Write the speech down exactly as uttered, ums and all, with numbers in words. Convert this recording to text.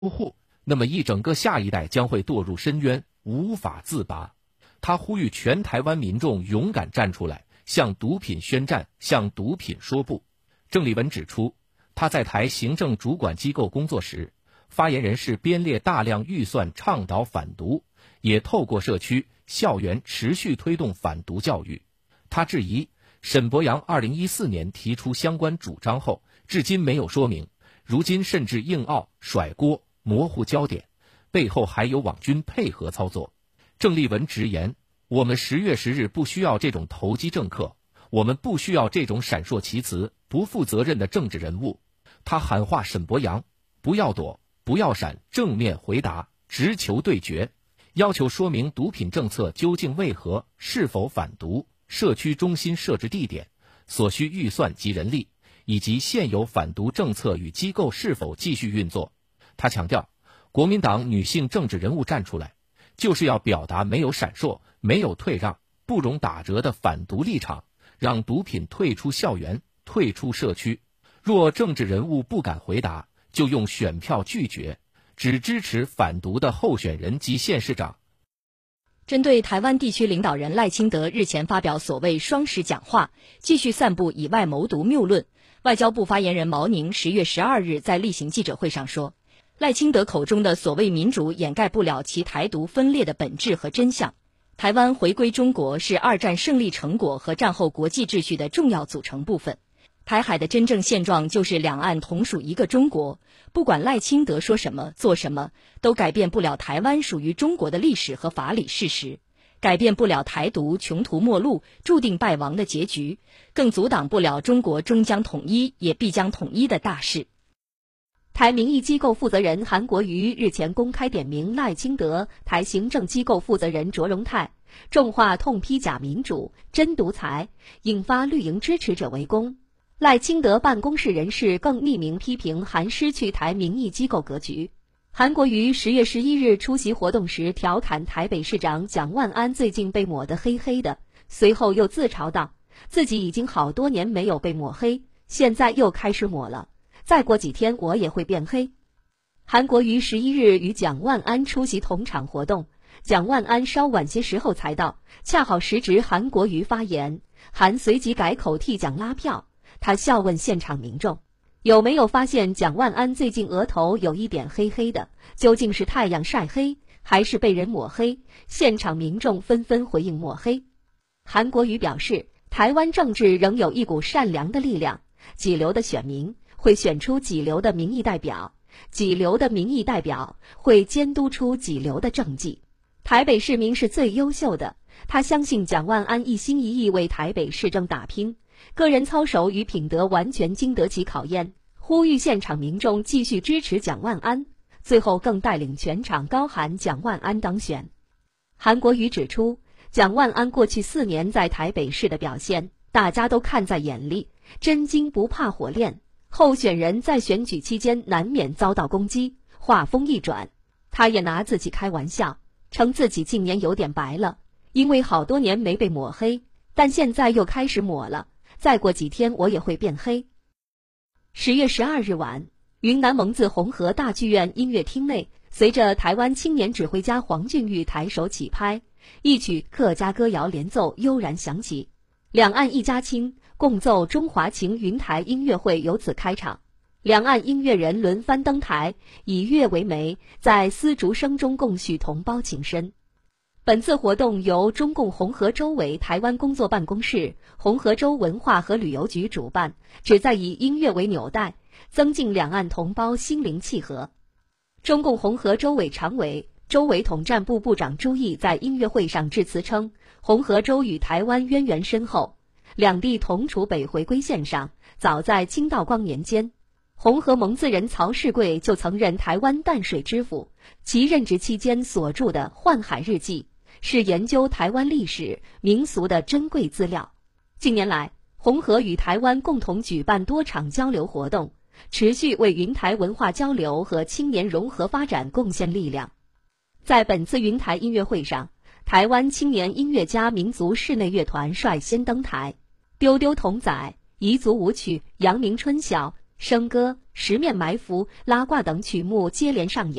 护，那么一整个下一代将会堕入深渊，无法自拔。他呼吁全台湾民众勇敢站出来，向毒品宣战，向毒品说不。郑丽文指出，他在台行政主管机构工作时，发言人是编列大量预算倡导反毒，也透过社区、校园持续推动反毒教育。他质疑沈伯洋二零一四年提出相关主张后，至今没有说明，如今甚至硬拗、甩锅、模糊焦点，背后还有网军配合操作。郑丽文直言，我们十月十日不需要这种投机政客，我们不需要这种闪烁其词、不负责任的政治人物。他喊话沈伯洋，不要躲，不要闪，正面回答，直球对决，要求说明毒品政策究竟为何，是否反毒，社区中心设置地点，所需预算及人力，以及现有反毒政策与机构是否继续运作。他强调，国民党女性政治人物站出来，就是要表达没有闪烁、没有退让、不容打折的反毒立场，让毒品退出校园、退出社区。若政治人物不敢回答，就用选票拒绝，只支持反毒的候选人及县市长。 针对台湾地区领导人赖清德日前发表所谓双十讲话，继续散布以外谋独谬论，外交部发言人毛宁十月十二日在例行记者会上说，赖清德口中的所谓民主掩盖不了其台独分裂的本质和真相。台湾回归中国是二战胜利成果和战后国际秩序的重要组成部分。台海的真正现状就是两岸同属一个中国，不管赖清德说什么做什么，都改变不了台湾属于中国的历史和法理事实，改变不了台独穷途末路、注定败亡的结局，更阻挡不了中国终将统一也必将统一的大事。 台民意机构负责人韩国瑜日前公开点名赖清德，台行政机构负责人卓荣泰重话痛批假民主、真独裁，引发绿营支持者围攻。赖清德办公室人士更匿名批评韩失去台民意机构格局。韩国瑜十月十一日出席活动时调侃台北市长蒋万安最近被抹得黑黑的，随后又自嘲道，自己已经好多年没有被抹黑，现在又开始抹了，再过几天我也会变黑。韩国瑜十一日与蒋万安出席同场活动，蒋万安稍晚些时候才到，恰好时值韩国瑜发言，韩随即改口替蒋拉票。他笑问现场民众，有没有发现蒋万安最近额头有一点黑黑的，究竟是太阳晒黑，还是被人抹黑？现场民众纷纷回应抹黑。韩国瑜表示，台湾政治仍有一股善良的力量，几流的选民会选出几流的民意代表，几流的民意代表会监督出几流的政绩。台北市民是最优秀的，他相信蒋万安一心一意为台北市政打拼，个人操守与品德完全经得起考验，呼吁现场民众继续支持蒋万安，最后更带领全场高喊蒋万安当选。韩国瑜指出，蒋万安过去四年在台北市的表现，大家都看在眼里，真金不怕火炼，候选人在选举期间难免遭到攻击，话锋一转，他也拿自己开玩笑，称自己近年有点白了，因为好多年没被抹黑，但现在又开始抹了，再过几天我也会变黑。十月十二日晚，云南蒙自红河大剧院音乐厅内，随着台湾青年指挥家黄俊玉抬手起拍，一曲客家歌谣连奏悠然响起，两岸一家亲，共奏中华情云台音乐会由此开场。两岸音乐人轮番登台，以乐为媒，在丝竹声中共叙同胞情深。本次活动由中共红河州委台湾工作办公室、红河州文化和旅游局主办，旨在以音乐为纽带，增进两岸同胞心灵契合。中共红河州委常委、州委统战部部长朱毅在音乐会上致辞称，红河州与台湾渊源深厚，两地同处北回归线上，早在清道光年间。红河蒙自人曹世贵就曾任台湾淡水知府，其任职期间所著的《幻海日记》是研究台湾历史民俗的珍贵资料。近年来，红河与台湾共同举办多场交流活动，持续为云台文化交流和青年融合发展贡献力量。在本次云台音乐会上，台湾青年音乐家民族室内乐团率先登台，丢丢童仔、彝族舞曲、阳明春晓、 笙歌、十面埋伏、拉挂等曲目接连上演。